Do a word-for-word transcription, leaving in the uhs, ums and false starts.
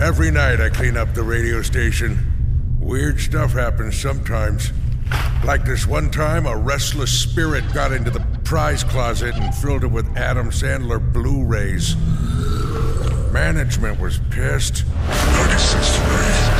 Every night I clean up the radio station. Weird stuff happens sometimes. Like this one time, a restless spirit got into the prize closet and filled it with Adam Sandler Blu-rays. Management was pissed. ninety-six degrees.